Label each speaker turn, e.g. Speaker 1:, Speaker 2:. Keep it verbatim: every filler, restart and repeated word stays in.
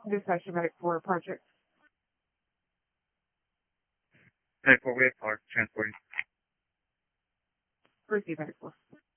Speaker 1: Dispatch Medic for Project.
Speaker 2: Medic four, we have car transporting.
Speaker 1: Receive Medic four.